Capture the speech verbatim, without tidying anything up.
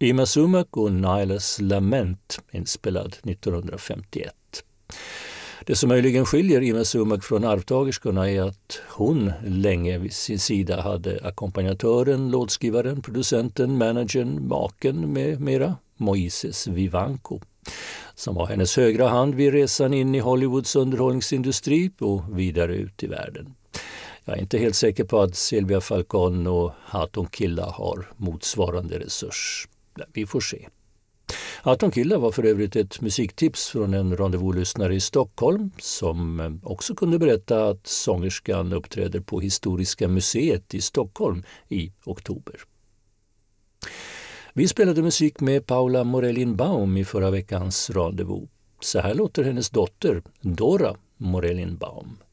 Yma Sumac och Nylas Lament, inspelad nittonhundrafemtioett. Det som möjligen skiljer Yma Sumac från arvtagerskorna är att hon länge vid sin sida hade ackompanjatören, låtskrivaren, producenten, managern, maken med mera, Moises Vivanco, som var hennes högra hand vid resan in i Hollywoods underhållningsindustri och vidare ut i världen. Jag är inte helt säker på att Sylvia Falcón och Haton Killa har motsvarande resurs. Vi får se. Haton Killa var för övrigt ett musiktips från en rendezvous-lyssnare i Stockholm som också kunde berätta att sångerskan uppträder på Historiska museet i Stockholm i oktober. Vi spelade musik med Paula Morellin-Baum i förra veckans rendezvous. Så här låter hennes dotter Dora Morellin-Baum.